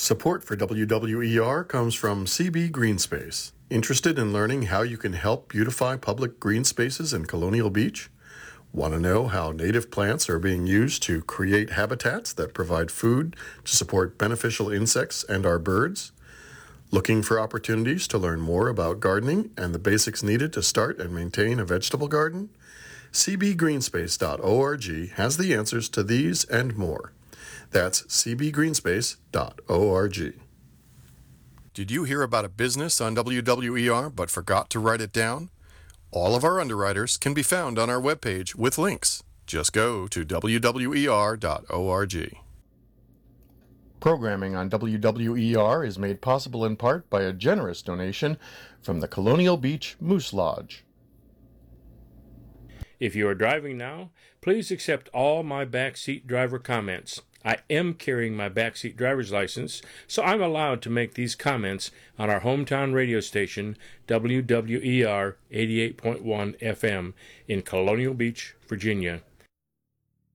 Support for WWER comes from CB Greenspace. Interested in learning how you can help beautify public green spaces in Colonial Beach? Want to know how native plants are being used to create habitats that provide food to support beneficial insects and our birds? Looking for opportunities to learn more about gardening and the basics needed to start and maintain a vegetable garden? cbgreenspace.org has the answers to these and more. That's cbgreenspace.org. Did you hear about a business on WWER but forgot to write it down? All of our underwriters can be found on our webpage with links. Just go to wwer.org. Programming on WWER is made possible in part by a generous donation from the Colonial Beach Moose Lodge. If you are driving now, please accept all my backseat driver comments. I am carrying my backseat driver's license, so I'm allowed to make these comments on our hometown radio station, WWER 88.1 FM in Colonial Beach, Virginia.